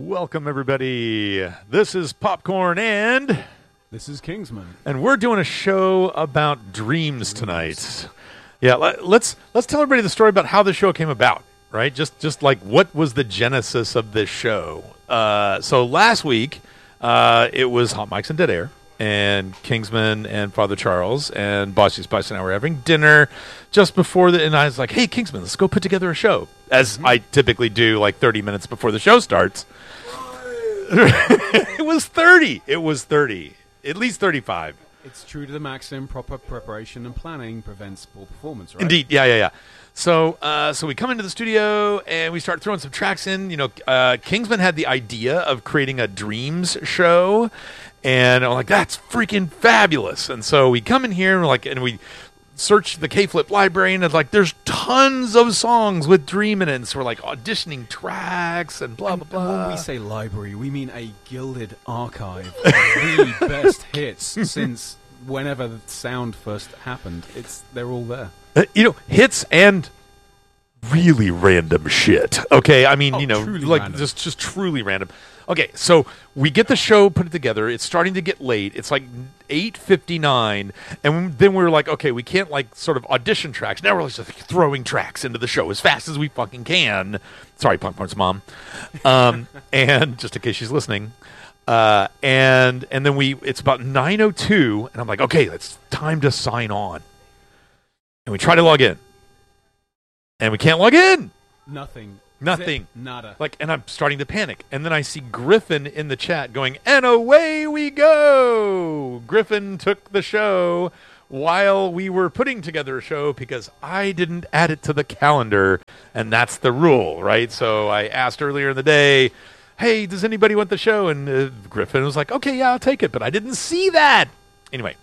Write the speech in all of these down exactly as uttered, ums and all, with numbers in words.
Welcome, everybody. This is Popcorn and... This is Kingsman. And we're doing a show about dreams tonight. Yeah, let, let's let's tell everybody the story about how the show came about, right? Just just like what was the genesis of this show. Uh, so last week, uh, it was Hot Mics and Dead Air, and Kingsman and Father Charles and Bossy Spice and I were having dinner just before the, and I was like, hey, Kingsman, let's go put together a show, as mm-hmm. I typically do like thirty minutes before the show starts. It was thirty. It was thirty. At least thirty-five. It's true to the maxim, proper preparation and planning prevents poor performance, right? Indeed, yeah, yeah, yeah. So uh, so we come into the studio and we start throwing some tracks in. You know, uh, Kingsman had the idea of creating a dreams show, and I'm like, that's freaking fabulous. And so we come in here and we're like, and we search the K-Flip library, and it's like, there's tons of songs with dream in it. And so we're like auditioning tracks and blah, blah, blah. And when we say library, we mean a gilded archive of the best hits since whenever the sound first happened. It's They're all there. Uh, you know, hits and really random shit. Okay, I mean, oh, you know, like random. just just truly random. Okay, so we get the show put it together. It's starting to get late. It's like eight fifty-nine, and then we were like, okay, we can't like sort of audition tracks. Now we're just throwing tracks into the show as fast as we fucking can. Sorry, Popcorn's mom. Um, and just in case she's listening. Uh, and and then we it's about nine oh two, and I'm like, okay, it's time to sign on. And we try to log in. And we can't log in. Nothing. Nothing. Zip, nada. Like, and I'm starting to panic. And then I see Griffin in the chat going, and away we go. Griffin took the show while we were putting together a show because I didn't add it to the calendar. And that's the rule, right? So I asked earlier in the day, hey, does anybody want the show? And uh, Griffin was like, okay, yeah, I'll take it. But I didn't see that. Anyway,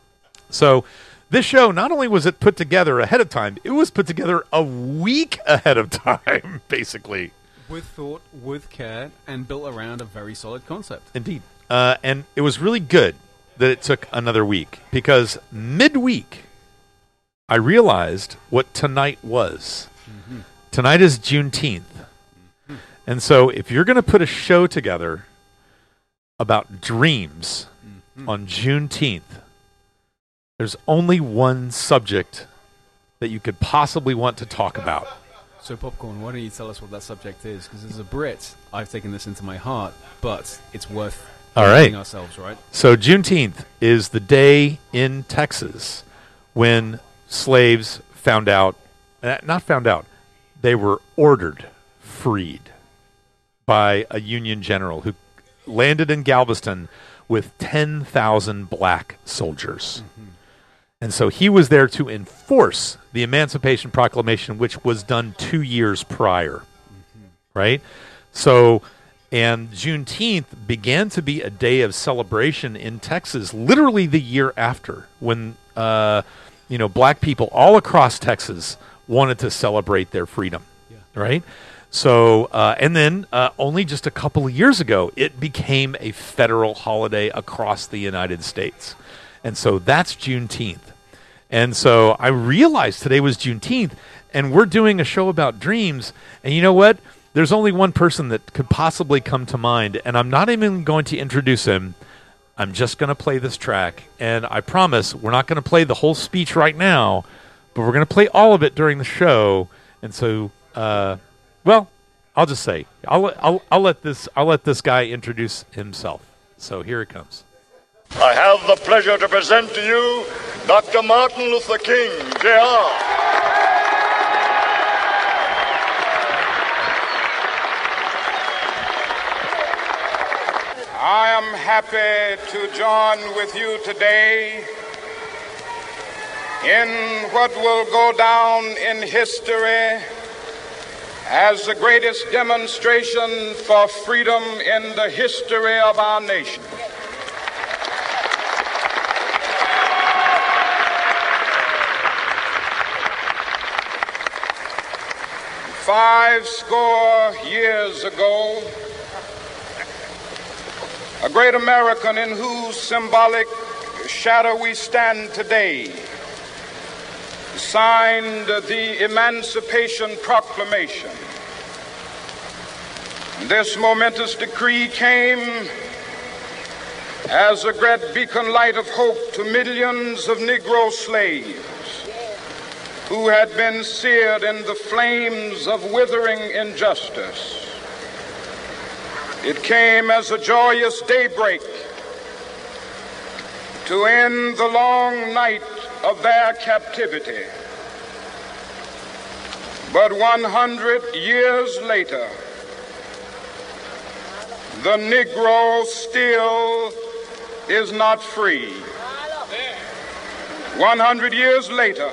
so this show, not only was it put together ahead of time, it was put together a week ahead of time, basically. With thought, with care, and built around a very solid concept. Indeed. Uh, and it was really good that it took another week, because midweek, I realized what tonight was. Mm-hmm. Tonight is Juneteenth. Mm-hmm. And so if you're going to put a show together about dreams mm-hmm. on Juneteenth, there's only one subject that you could possibly want to talk about. So, Popcorn, why don't you tell us what that subject is? Because as a Brit, I've taken this into my heart, but it's worth All right. ourselves, right? So, Juneteenth is the day in Texas when slaves found out, not found out, they were ordered freed by a Union general who landed in Galveston with ten thousand black soldiers. Mm-hmm. And so he was there to enforce the Emancipation Proclamation, which was done two years prior, mm-hmm. right? So, and Juneteenth began to be a day of celebration in Texas literally the year after, when, uh, you know, black people all across Texas wanted to celebrate their freedom, yeah. right? So, uh, and then uh, only just a couple of years ago, it became a federal holiday across the United States. And so that's Juneteenth. And so I realized today was Juneteenth, and we're doing a show about dreams. And you know what? There's only one person that could possibly come to mind, and I'm not even going to introduce him. I'm just going to play this track. And I promise we're not going to play the whole speech right now, but we're going to play all of it during the show. And so, uh, well, I'll just say, I'll, I'll, I'll, let this, I'll let this guy introduce himself. So here it comes. I have the pleasure to present to you Doctor Martin Luther King, J R I am happy to join with you today in what will go down in history as the greatest demonstration for freedom in the history of our nation. Five score years ago, a great American in whose symbolic shadow we stand today signed the Emancipation Proclamation. This momentous decree came as a great beacon light of hope to millions of Negro slaves who had been seared in the flames of withering injustice. It came as a joyous daybreak to end the long night of their captivity. But one hundred years later, the Negro still is not free. one hundred years later,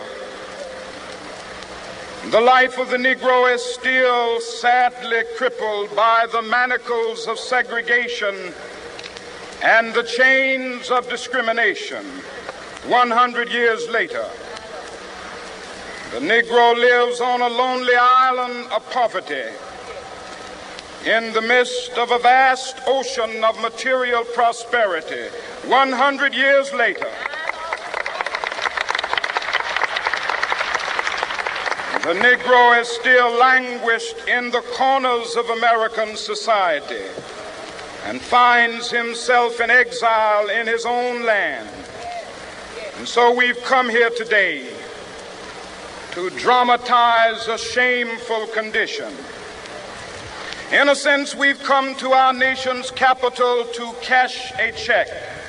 the life of the Negro is still sadly crippled by the manacles of segregation and the chains of discrimination. one hundred years later, the Negro lives on a lonely island of poverty in the midst of a vast ocean of material prosperity. one hundred years later, the Negro is still languished in the corners of American society and finds himself in exile in his own land. And so we've come here today to dramatize a shameful condition. In a sense, we've come to our nation's capital to cash a check.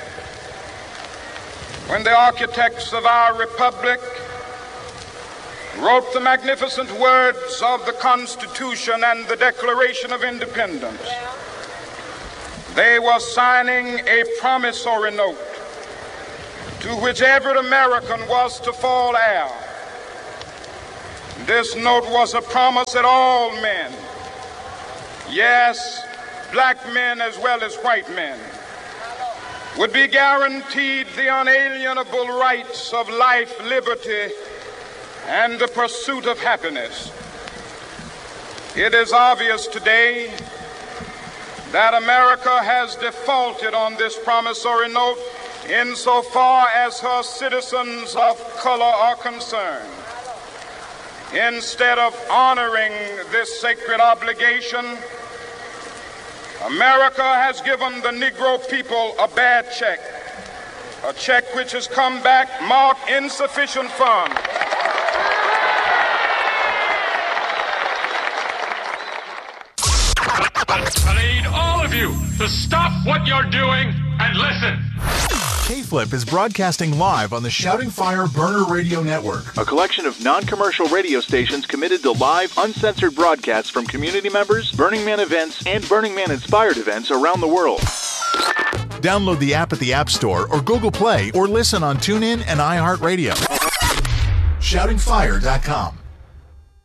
When the architects of our republic wrote the magnificent words of the Constitution and the Declaration of Independence, they were signing a promissory note to which every American was to fall heir. This note was a promise that all men, yes, black men as well as white men, would be guaranteed the unalienable rights of life, liberty, and the pursuit of happiness. It is obvious today that America has defaulted on this promissory note insofar as her citizens of color are concerned. Instead of honoring this sacred obligation, America has given the Negro people a bad check, a check which has come back marked insufficient funds. I need all of you to stop what you're doing and listen. K-Flip is broadcasting live on the Shouting Fire Burner Radio Network, a collection of non-commercial radio stations committed to live, uncensored broadcasts from community members, Burning Man events, and Burning Man-inspired events around the world. Download the app at the App Store or Google Play, or listen on TuneIn and iHeartRadio. shouting fire dot com